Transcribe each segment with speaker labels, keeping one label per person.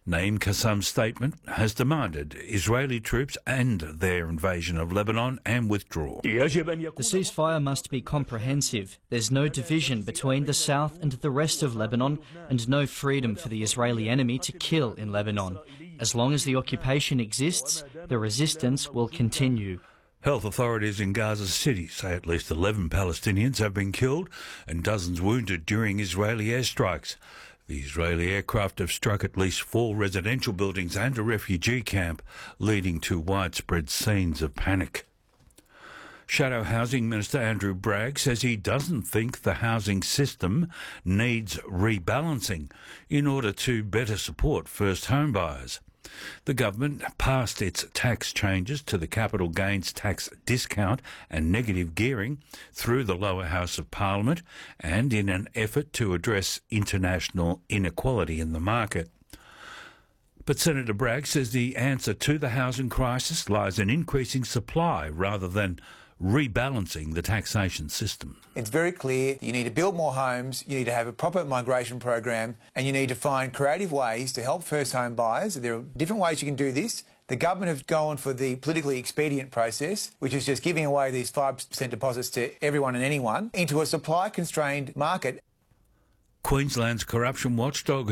Speaker 1: Naim Qassem's statement has demanded Israeli troops end their invasion of Lebanon and withdraw.
Speaker 2: The ceasefire must be comprehensive. There's no division between the south and the rest of Lebanon, and no freedom for the Israeli enemy to kill in Lebanon. As long as the occupation exists, the resistance will continue.
Speaker 1: Health authorities in Gaza City say at least 11 Palestinians have been killed and dozens wounded during Israeli airstrikes. The Israeli aircraft have struck at least 4 residential buildings and a refugee camp, leading to widespread scenes of panic. Shadow Housing Minister Andrew Bragg says he doesn't think the housing system needs rebalancing in order to better support first home buyers. The government passed its tax changes to the capital gains tax discount and negative gearing through the lower house of Parliament, and in an effort to address international inequality in the market. But Senator Bragg says the answer to the housing crisis lies in increasing supply rather than rebalancing the taxation system.
Speaker 3: It's very clear you need to build more homes, you need to have a proper migration program, and you need to find creative ways to help first home buyers. There are different ways you can do this. The government have gone for the politically expedient process, which is just giving away these 5% deposits to everyone and anyone into a supply-constrained market.
Speaker 1: Queensland's corruption watchdog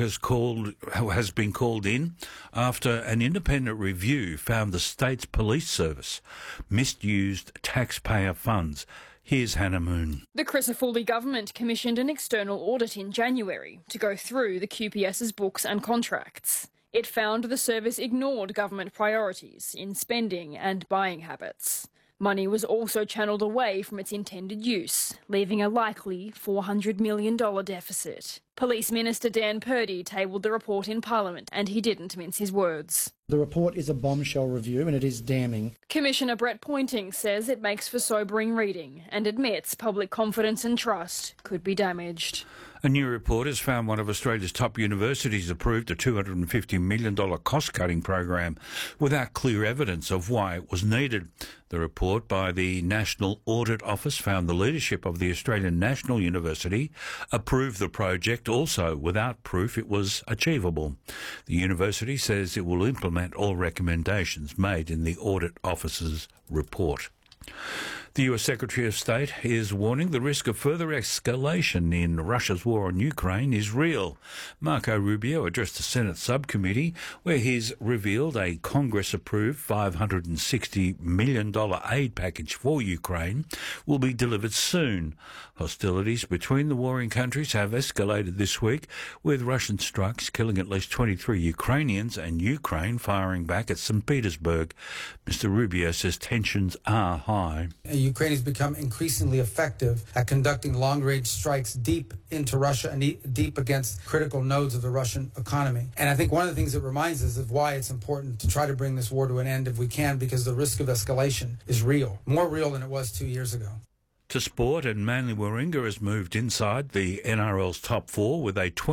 Speaker 1: has been called in after an independent review found the state's police service misused taxpayer funds. Here's Hannah Moon.
Speaker 4: The Crisafulli government commissioned an external audit in January to go through the QPS's books and contracts. It found the service ignored government priorities in spending and buying habits. Money was also channelled away from its intended use, leaving a likely $400 million deficit. Police Minister Dan Purdy tabled the report in Parliament, and he didn't mince his words.
Speaker 5: The report is a bombshell review and it is damning.
Speaker 4: Commissioner Brett Pointing says it makes for sobering reading and admits public confidence and trust could be damaged.
Speaker 1: A new report has found one of Australia's top universities approved a $250 million cost-cutting program without clear evidence of why it was needed. The report by the National Audit Office found the leadership of the Australian National University approved the project also without proof it was achievable. The university says it will implement all recommendations made in the Audit Office's report. The US Secretary of State is warning the risk of further escalation in Russia's war on Ukraine is real. Marco Rubio addressed the Senate subcommittee where he's revealed a Congress-approved $560 million aid package for Ukraine will be delivered soon. Hostilities between the warring countries have escalated this week, with Russian strikes killing at least 23 Ukrainians and Ukraine firing back at St. Petersburg. Mr. Rubio says tensions are high.
Speaker 6: Ukraine has become increasingly effective at conducting long-range strikes deep into Russia and deep against critical nodes of the Russian economy. And I think one of the things it reminds us of why it's important to try to bring this war to an end if we can, because the risk of escalation is real, more real than it was 2 years ago.
Speaker 1: To sport, and Manly Warringah has moved inside the NRL's top 4 with a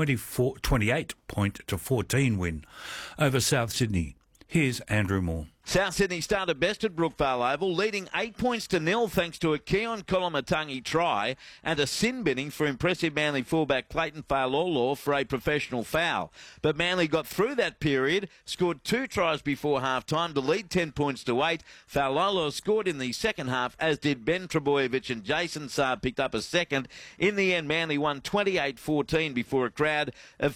Speaker 1: 28-14 win over South Sydney. Here's Andrew Moore.
Speaker 7: South Sydney started best at Brookvale Oval, leading 8 points to nil thanks to a Keon Kolomatangi try and a sin binning for impressive Manly fullback Clayton Failolo for a professional foul. But Manly got through that period, scored 2 tries before half-time to lead 10 points to 8. Failolo scored in the second half, as did Ben Trebojevic, and Jason Saab picked up a second. In the end, Manly won 28-14 before a crowd of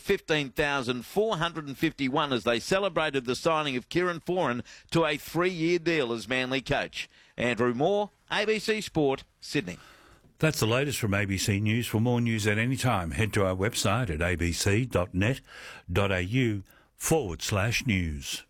Speaker 7: 15,451 as they celebrated the signing of Kieran Foran to a 3-year deal as Manly coach. Andrew Moore, ABC Sport, Sydney.
Speaker 1: That's the latest from ABC News. For more news at any time, head to our website at abc.net.au/news.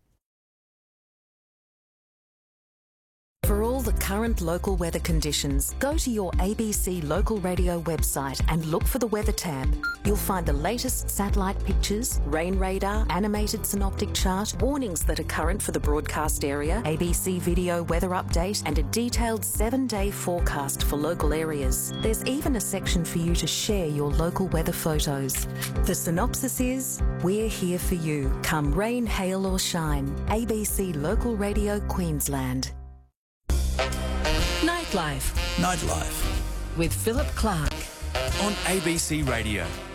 Speaker 8: For all the current local weather conditions, go to your ABC local radio website and look for the Weather tab. You'll find the latest satellite pictures, rain radar, animated synoptic chart, warnings that are current for the broadcast area, ABC video weather update, and a detailed 7-day forecast for local areas. There's even a section for you to share your local weather photos. The synopsis is, we're here for you. Come rain, hail or shine. ABC Local Radio Queensland.
Speaker 9: Nightlife
Speaker 10: with Philip Clark
Speaker 9: on ABC Radio.